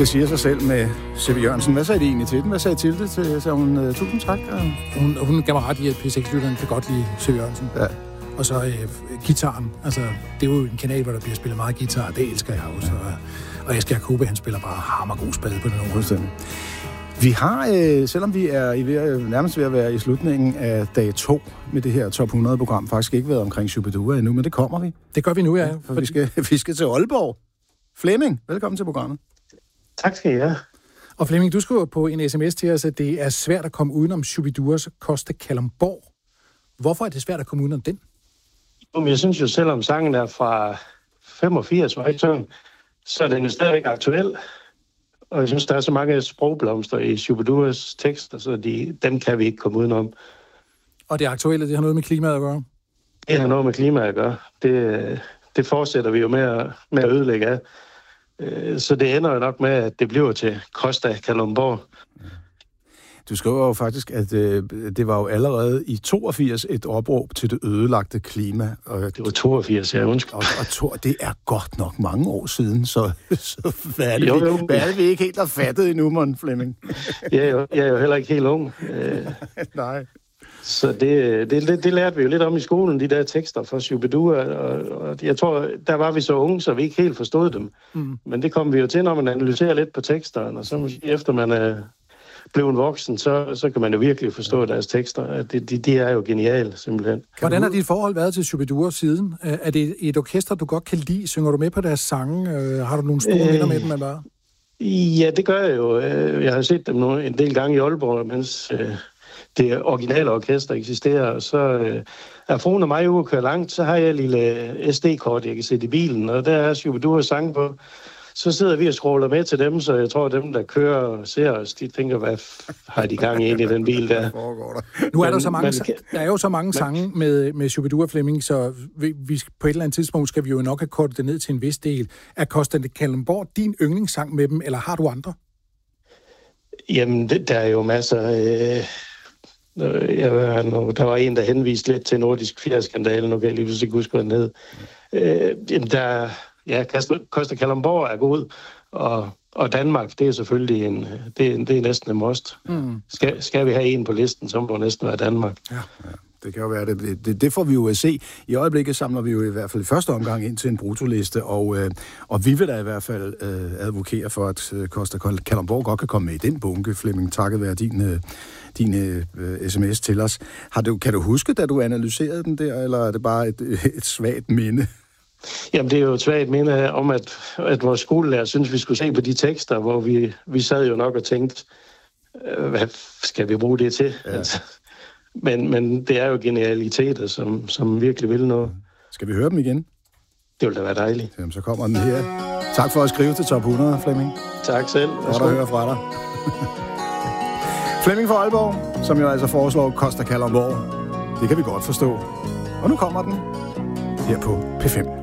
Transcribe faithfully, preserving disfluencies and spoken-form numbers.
Det siger sig selv med C V Jørgensen. Hvad sagde de egentlig til den? Hvad sagde Tilde til? Så hun, uh, tusind tak. Og... Hun, hun gav mig ret i, at P seks-lytteren kan godt lide C V Jørgensen. Ja. Og så øh, gitaren. Altså, det er jo en kanal, hvor der bliver spillet meget guitar. Det elsker jeg også. Ja. Og, og Eske Jacobi, han spiller bare hammergod spade på den her. Vi har, øh, selvom vi er i ved, nærmest ved at være i slutningen af dag to med det her top hundrede-program, faktisk ikke været omkring Shubidua endnu, men det kommer vi. Det gør vi nu, ja. ja for vi skal, vi skal til Aalborg. Flemming, velkommen til programmet. Tak skal I have. Og Flemming, du skriver på en sms til os, at det er svært at komme udenom Shubiduas Costa Kalundborg. Hvorfor er det svært at komme udenom den? Jamen, jeg synes jo, selvom sangen er fra femogfirs, var ikke, så er den jo stadigvæk aktuel. Og jeg synes, der er så mange sprogblomster i Shubiduas tekster, så de, dem kan vi ikke komme udenom. Og det aktuelle, det har noget med klimaet at gøre? Det har noget med klimaet at gøre. Det, det fortsætter vi jo med at, med at ødelægge af. Så det ender jo nok med, at det bliver til Costa Kalundborg. Du skriver jo faktisk, at øh, det var jo allerede i toogfirs et opråb til det ødelagte klima. Og, det var toogfirs, ja, undskyld. Og, og to, det er godt nok mange år siden, så, så hvad er det, jo, vi, jo. hvad er det vi ikke helt har fattet endnu, mon, Flemming? jeg, er jo, jeg er jo heller ikke helt ung. Nej. Så det, det, det, det lærte vi jo lidt om i skolen, de der tekster fra Shubidua, og, og jeg tror, der var vi så unge, så vi ikke helt forstod dem. Mm. Men det kom vi jo til, når man analyserer lidt på teksterne, og så måske efter man er blevet voksen, så, så kan man jo virkelig forstå deres tekster. De, de, de er jo geniale, simpelthen. Hvordan har dit forhold været til Shubidua siden? Er det et orkester, du godt kan lide? Synger du med på deres sange? Har du nogle store øh, minder med dem, man bare? Ja, det gør jeg jo. Jeg har set dem en del gange i Aalborg, mens det originale orkester eksisterer, og så øh, er fruen og mig ude at køre langt, så har jeg et lille S D-kort, jeg kan sætte i bilen, og der er Shubiduas sang på. Så sidder vi og scroller med til dem, så jeg tror, at dem, der kører og ser os, de tænker, hvad har de gang ind i den bil der? Nu er der, så mange, man, der er jo så mange man, sange med, med Shubidua, Flemming, så vi, vi, på et eller andet tidspunkt skal vi jo nok have kortet det ned til en vis del. Er Costa Kalundborg din yndlingssang med dem, eller har du andre? Jamen, det, der er jo masser... Øh, Jeg, der var en, der henviste lidt til nordisk fjerskandale, nu kan jeg lige pludselig ikke huske, hvad den hed. Øh, der, ja, Costa Kalundborg er god, og, og Danmark, det er selvfølgelig en, det, det er næsten en must. Mm. Skal, skal vi have en på listen, så må det næsten være Danmark. Ja, ja. Det kan jo være det. Det, det får vi jo se. I øjeblikket samler vi jo i hvert fald i første omgang ind til en brutoliste, og, øh, og vi vil da i hvert fald øh, advokere for, at øh, Costa Kalundborg godt kan komme med i den bunke. Flemming, takket være din, øh, din øh, sms til os. Har du, kan du huske, da du analyserede den der, eller er det bare et, et svagt minde? Jamen, det er jo et svagt minde om, at, at vores skolelærer synes, vi skulle se på de tekster, hvor vi, vi sad jo nok og tænkte, øh, hvad skal vi bruge det til? Ja. Altså, Men, men det er jo genialiteter, som, som virkelig vil noget. Skal vi høre dem igen? Det vil da være dejligt. Jamen, så kommer den her. Tak for at skrive til top hundrede, Flemming. Tak selv. Godt at høre fra dig. Flemming fra Aalborg, som jo altså foreslår Costa Kalundborg. Det kan vi godt forstå. Og nu kommer den her på P fem.